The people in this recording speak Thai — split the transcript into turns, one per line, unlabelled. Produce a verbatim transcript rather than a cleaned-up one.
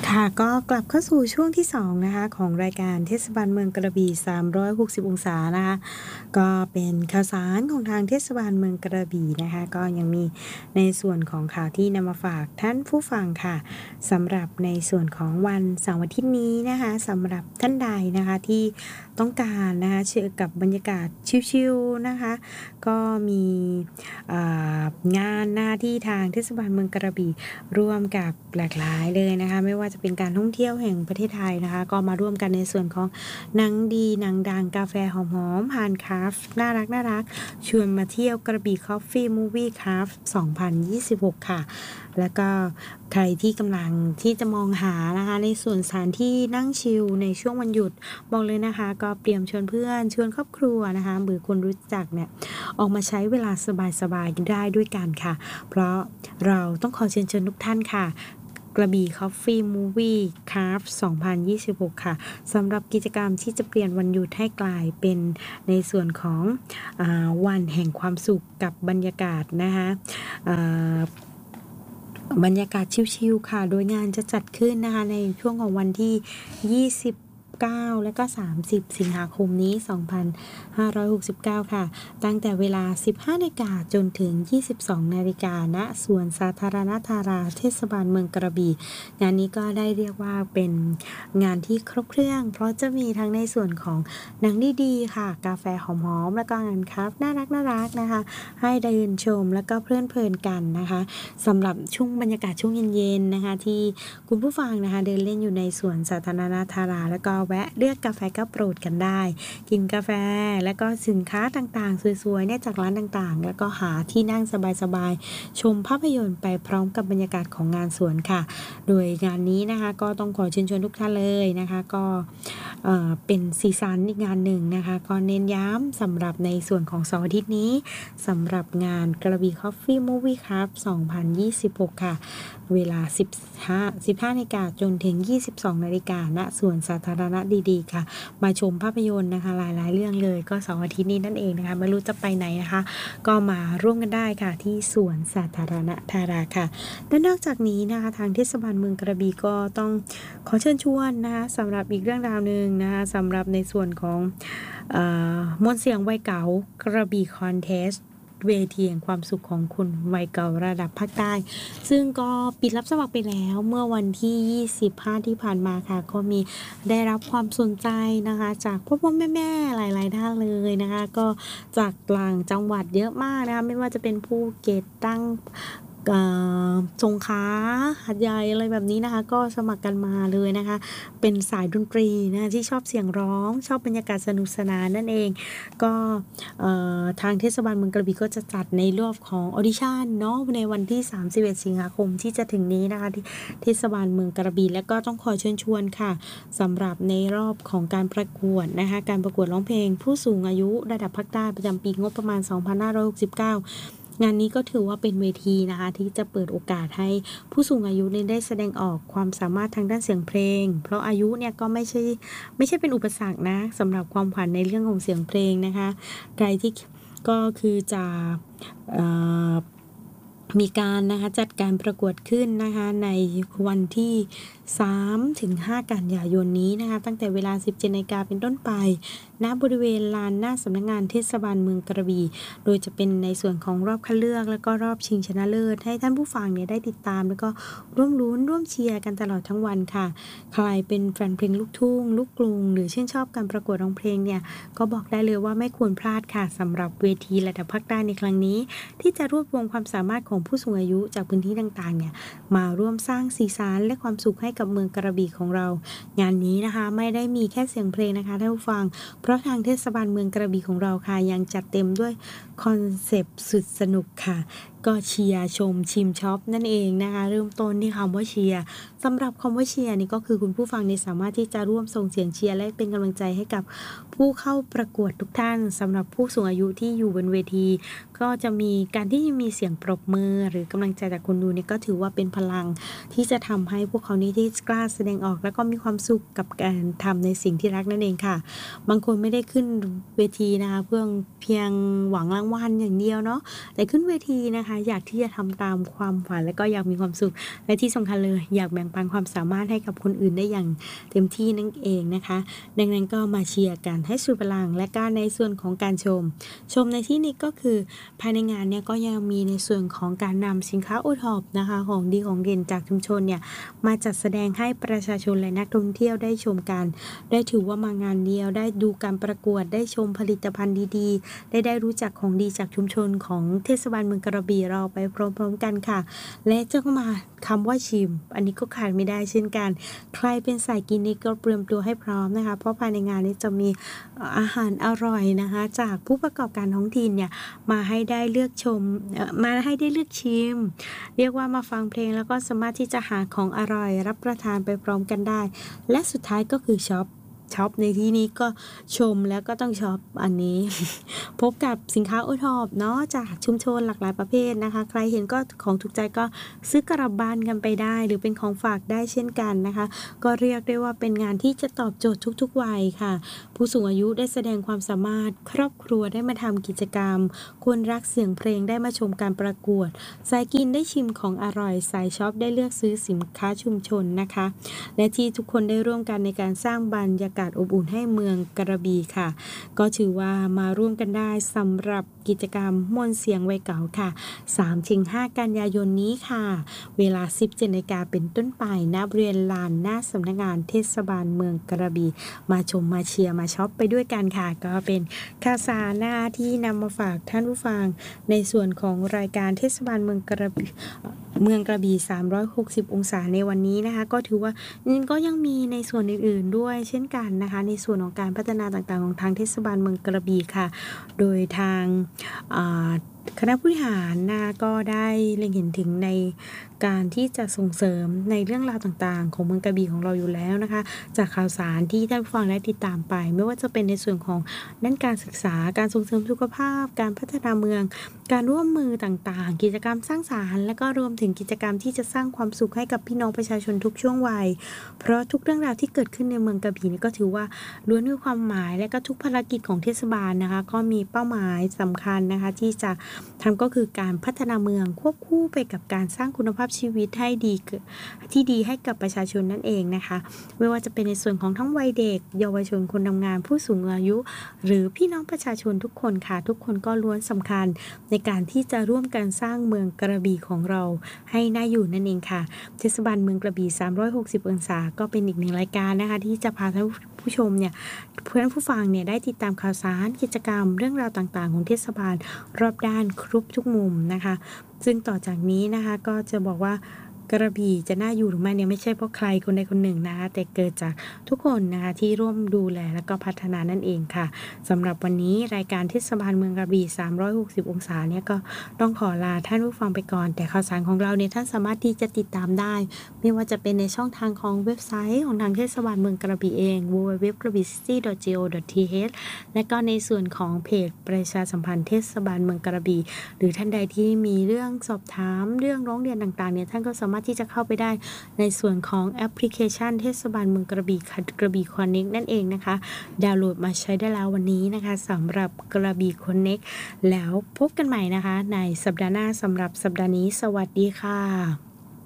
ค่ะก็กลับเข้าสู่ช่วงที่สองนะคะของรายการเทศบาลเมืองกระบี่สามร้อยหกสิบองศานะคะก็เป็นข่าวสารของทางเทศบาลเมืองกระบี่นะคะก็ยังมีในส่วนของข่าวที่นำมาฝากท่านผู้ฟังค่ะสำหรับในส่วนของวันเสาร์อาทิตย์นี้นะคะสำหรับท่านใดนะคะที่ต้องการนะคะเชื่อกับบรรยากาศชิลๆนะคะก็มีอ่างานหน้าที่ทางเทศบาลเมืองกระบี่ร่วมกับหลากหลายเลยนะคะไม่ว่าจะเป็นการท่องเที่ยวแห่งประเทศไทยนะคะก็มาร่วมกันในส่วนของหนังดีหนังดังกาแฟหอมๆฮานคราฟน่ารักน่ารักชวนมาเที่ยวกระบี่คอฟฟี่มูฟวี่คราฟสองพันยี่สิบหกค่ะแล้วก็ใครที่กำลังที่จะมองหานะคะในส่วนสถานที่นั่งชิลในช่วงวันหยุดบอกเลยนะคะก็เตรียมชวนเพื่อนชวนครอบครัวนะคะหรือคนรู้จักเนี่ยออกมาใช้เวลาสบายๆได้ด้วยกันค่ะเพราะเราต้องขอเชิญชวนทุกท่านค่ะกระบี่คอฟฟี่มูฟวี่คราฟสองพันยี่สิบหกค่ะสำหรับกิจกรรมที่จะเปลี่ยนวันหยุดให้กลายเป็นในส่วนของอาวันแห่งความสุขกับบรรยากาศนะคะบรรยากาศชิลๆค่ะโดยงานจะจัดขึ้นนะคะในช่วงของวันที่ยี่สิบเก้าและก็สามสิบสิงหาคมนี้สองพันห้าร้อยหกสิบเก้าค่ะตั้งแต่เวลา สิบห้านาฬิกา จนถึง ยี่สิบสองนาฬิกา ณ สวนสาธารณธาราเทศบาลเมืองกระบี่งานนี้ก็ได้เรียกว่าเป็นงานที่ครบเครื่องเพราะจะมีทั้งในส่วนของหนังดีๆค่ะกาแฟหอมๆแล้วก็งานคราฟน่ารักน่ารักนะคะให้เดินชมแล้วก็เพลินเพลินกันนะคะสำหรับช่วงบรรยากาศช่วงเย็นๆนะคะที่คุณผู้ฟังนะคะเดินเล่นอยู่ในสวนสาธารณธาราแล้วก็แวะเลือกกาแฟก็โปรดกันได้กินกาแฟแล้วก็สินค้าต่างๆสวยๆเนี่ยจากร้านต่างๆแล้วก็หาที่นั่งสบายๆชมภาพยนตร์ไปพร้อมกับบรรยากาศของงานสวนค่ะโดยงานนี้นะคะก็ต้องขอเชิญชวนทุกท่านเลยนะคะก็เอ่อเป็นสีสันอีกงานหนึ่งนะคะก็เน้นย้ำสำหรับในส่วนของเสาร์อาทิตย์นี้สำหรับงานกระบี่คอฟฟี่มูฟวี่ครับสองพันยี่สิบหกค่ะเวลาสิบห้า สิบห้านาฬิกาจนถึงยี่สิบสองนาฬิกาณสวนสาธารณะดีๆค่ะมาชมภาพยนตร์นะคะหลายๆเรื่องเลยก็เสาร์อาทิตย์นี้นั่นเองนะคะไม่รู้จะไปไหนนะคะก็มาร่วมกันได้ค่ะที่สวนสาธารณธาราค่ะและนอกจากนี้นะคะทางเทศบาลเมืองกระบี่ก็ต้องขอเชิญชวนนะคะสำหรับอีกเรื่องราวหนึ่งนะคะสำหรับในส่วนของเอ่อมวลเสียงวัยเก๋ากระบี่คอนเทสต์เวทีแห่งความสุขของคุณวัยเก่าระดับภาคใต้ซึ่งก็ปิดรับสมัครไปแล้วเมื่อวันที่ยี่สิบห้าที่ผ่านมาค่ะก็มีได้รับความสนใจนะคะจากพ่อพ่อแม่ๆหลายๆท่านเลยนะคะก็จากต่างจังหวัดเยอะมากนะคะไม่ว่าจะเป็นภูเก็ตตั้งสงขลาหาดใหญ่อะไรแบบนี้นะคะก็สมัครกันมาเลยนะคะเป็นสายดนตรีนะที่ชอบเสียงร้องชอบบรรยากาศสนุกสนานนั่นเองก็ทางเทศบาลเมืองกระบี่ก็จะจัดในรอบของออดิชั่นเนาะในวันที่สามสิบเอ็ดสิงหาคมที่จะถึงนี้นะคะที่เทศบาลเมืองกระบี่และก็ต้องขอเชิญชวนค่ะสำหรับในรอบของการประกวดนะคะการประกวดร้องเพลงผู้สูงอายุระดับภาคใต้ประจำปีงบประมาณสองพันห้าร้อยหกสิบเก้างานนี้ก็ถือว่าเป็นเวทีนะคะที่จะเปิดโอกาสให้ผู้สูงอายุได้แสดงออกความสามารถทางด้านเสียงเพลงเพราะอายุเนี่ยก็ไม่ใช่ไม่ใช่เป็นอุปสรรคนะสำหรับความฝันในเรื่องของเสียงเพลงนะคะใครที่ก็คือจะมีการนะคะจัดการประกวดขึ้นนะคะในวันที่สามถึงห้ากันยายนนี้นะคะตั้งแต่เวลา สิบเจ็ดนาฬิกา เป็นต้นไปณบริเวณลานหน้าสำนักงานเทศบาลเมืองกระบี่โดยจะเป็นในส่วนของรอบคัดเลือกแล้วก็รอบชิงชนะเลิศให้ท่านผู้ฟังเนี่ยได้ติดตามแล้วก็ร่วมลุ้นร่วมเชียร์กันตลอดทั้งวันค่ะใครเป็นแฟนเพลงลูกทุ่งลูกกรุงหรือชื่นชอบการประกวดร้องเพลงเนี่ยก็บอกได้เลยว่าไม่ควรพลาดค่ะสำหรับเวทีระดับภาคใต้ในครั้งนี้ที่จะรวบรวมความสามารถของผู้สูงอายุจากพื้นที่ต่างๆเนี่ยมาร่วมสร้างสีสันและความสุขให้กับเมืองกระบี่ของเรางานนี้นะคะไม่ได้มีแค่เสียงเพลงนะคะท่านผู้ฟังเพราะทางเทศบาลเมืองกระบี่ของเราค่ะยังจัดเต็มด้วยคอนเซปต์สุดสนุกค่ะก็เชียร์ชมชิมช็อปนั่นเองนะคะเริ่มต้นที่คำว่าเชียร์สำหรับคำว่าเชียร์นี่ก็คือคุณผู้ฟังเนี่ยสามารถที่จะร่วมส่งเสียงเชียร์และเป็นกำลังใจให้กับผู้เข้าประกวดทุกท่านสำหรับผู้สูงอายุที่อยู่บนเวทีก็จะมีการที่มีเสียงปรบมือหรือกำลังใจจากคนดูเนี่ยก็ถือว่าเป็นพลังที่จะทำให้พวกเขานี้ที่กล้าแสดงออกแล้วก็มีความสุขกับการทำในสิ่งที่รักนั่นเองค่ะบางคนไม่ได้ขึ้นเวทีนะคะเพื่อเพียงหวังรางวัลอย่างเดียวเนาะแต่ขึ้นเวทีนะคะอยากที่จะทำตามความฝันและก็อยากมีความสุขและที่สำคัญเลยอยากแบ่งปันความสามารถให้กับคนอื่นได้อย่างเต็มที่นั่นเองนะคะดังนั้นก็มาเชียร์กันให้สุดพลังและการในส่วนของการชมชมในที่นี้ก็คือภายในงานเนี่ยก็ยังมีในส่วนของการนำสินค้าโอท็อปนะคะของดีของเด่นจากชุมชนเนี่ยมาจัดแสดงให้ประชาชนและนักท่องเที่ยวได้ชมกันได้ถือว่ามางานเดียวได้ดูการประกวดได้ชมผลิตภัณฑ์ดีๆได้ได้รู้จักของดีจากชุมชนของเทศบาลเมืองกระบี่เราไปพร้อมๆกันค่ะและจะเข้ามาคำว่าชิมอันนี้ก็ขาดไม่ได้เช่นกันใครเป็นสายกินนี่ก็เตรียมตัวให้พร้อมนะคะเพราะภายในงานนี้จะมีอาหารอร่อยนะคะจากผู้ประกอบการท้องถิ่นเนี่ยมาให้ได้เลือกชมมาให้ได้เลือกชิมเรียกว่ามาฟังเพลงแล้วก็สามารถที่จะหาของอร่อยรับประทานไปพร้อมกันได้และสุดท้ายก็คือช็อปช็อปในที่นี้ก็ชมแล้วก็ต้องช็อปอันนี้ พบกับสินค้าโอท็อปเนาะจากชุมชนหลากหลายประเภทนะคะใครเห็นก็ของถูกใจก็ซื้อกลับบ้านกันไปได้หรือเป็นของฝากได้เช่นกันนะคะก็เรียกได้ว่าเป็นงานที่จะตอบโจทย์ทุกๆวัยค่ะผู้สูงอายุได้แสดงความสามารถครอบครัวได้มาทำกิจกรรมคนรักเสียงเพลงได้มาชมการประกวดสายกินได้ชิมของอร่อยสายช็อปได้เลือกซื้อสินค้าชุมชนนะคะและที่ทุกคนได้ร่วมกันในการสร้างบรรยากาศอบอุ่นให้เมืองกระบี่ค่ะก็ถือว่ามาร่วมกันได้สำหรับกิจกรรมมวลเสียงวัยเก่าค่ะ สามถึงห้า กันยายนนี้ค่ะเวลา สิบเจ็ดนาฬิกาเป็นต้นไปณบริเวณลานหน้าสำนักงานเทศบาลเมืองกระบี่มาชมมาเชียร์มาช็อปไปด้วยกันค่ะก็เป็นข่าวสารหน้าที่นำมาฝากท่านผู้ฟังในส่วนของรายการเทศบาลเมืองกระบี่เมืองกระบี่สามร้อยหกสิบองศาในวันนี้นะคะก็ถือว่าก็ยังมีในส่วนอื่นๆด้วยเช่นกันนะคะในส่วนของการพัฒนาต่างๆของทางเทศบาลเมืองกระบี่ค่ะโดยทางคณะผู้บริหารนะก็ได้เล็งเห็นถึงในการที่จะส่งเสริมในเรื่องราวต่างๆของเมืองกระบี่ของเราอยู่แล้วนะคะจากข่าวสารที่ท่านผู้ฟังได้ติดตามไปไม่ว่าจะเป็นในส่วนของด้านการศึกษาการส่งเสริมสุขภาพการพัฒนาเมืองการร่วมมือต่างๆกิจกรรมสร้างสรรค์และก็รวมถึงกิจกรรมที่จะสร้างความสุขให้กับพี่น้องประชาชนทุกช่วงวัยเพราะทุกเรื่องราวที่เกิดขึ้นในเมืองกระบี่นี่ก็ถือว่าล้วนมีความหมายและก็ทุกภารกิจของเทศบาลนะคะก็มีเป้าหมายสำคัญนะคะที่จะทำก็คือการพัฒนาเมืองควบคู่ไปกับการสร้างคุณภาพชีวิตให้ดีที่ดีให้กับประชาชนนั่นเองนะคะไม่ว่าจะเป็นในส่วนของทั้งวัยเด็กเยาวชนคนทำงานผู้สูงอายุหรือพี่น้องประชาชนทุกคนค่ะทุกคนก็ล้วนสำคัญในการที่จะร่วมกันสร้างเมืองกระบี่ของเราให้น่าอยู่นั่นเองค่ะเทศบาลเมืองกระบี่สามร้อยหกสิบองศาก็เป็นอีกหนึ่งรายการนะคะที่จะพาท่านผู้ชมเนี่ยเพื่อนผู้ฟังเนี่ยได้ติดตามข่าวสารกิจกรรมเรื่องราวต่างๆของเทศบาลรอบด้านครบทุกมุมนะคะซึ่งต่อจากนี้นะคะก็จะบอกว่ากระบี่จะน่าอยู่หรือไม่เนี่ยไม่ใช่เพราะใครคนใดคนหนึ่งนะคะแต่เกิดจากทุกคนนะคะที่ร่วมดูแลและก็พัฒนานั่นเองค่ะสำหรับวันนี้รายการเทศบาลเมืองกระบี่สามร้อยหกสิบองศาเนี่ยก็ต้องขอลาท่านผู้ฟังไปก่อนแต่ข่าวสารของเราเนี่ยท่านสามารถที่จะติดตามได้ไม่ว่าจะเป็นในช่องทางของเว็บไซต์ของทางเทศบาลเมืองกระบี่เอง ดับเบิลยู ดับเบิลยู ดับเบิลยู ดอท กระบี่ ซิตี้ ดอท จี โอ ดอท ที เอช และก็ในส่วนของเพจประชาสัมพันธ์เทศบาลเมืองกระบี่หรือท่านใดที่มีเรื่องสอบถามเรื่องร้องเรียนต่างๆเนี่ยท่านก็สามารถที่จะเข้าไปได้ในส่วนของแอปพลิเคชันเทศบาลเมืองกระบี่กระบี่คอนเน็กนั่นเองนะคะดาวน์โหลดมาใช้ได้แล้ววันนี้นะคะสำหรับกระบี่คอนเน็กแล้วพบกันใหม่นะคะในสัปดาห์หน้าสำหรับสัปดาห์นี้สวัสดีค่ะ